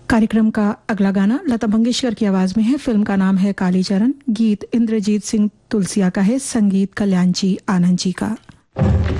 कार्यक्रम का अगला गाना लता मंगेशकर की आवाज में है। फिल्म का नाम है कालीचरण। गीत इंद्रजीत सिंह तुलसिया का है, संगीत कल्याण जी आनंद जी का।